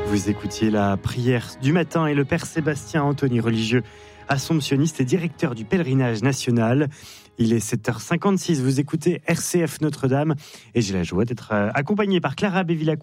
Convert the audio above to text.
Vous écoutiez la prière du matin et le Père Sébastien Anthony, religieux assomptionniste et directeur du pèlerinage national. Il est 7h56, vous écoutez RCF Notre-Dame et j'ai la joie d'être accompagné par Clara Bévillacqua.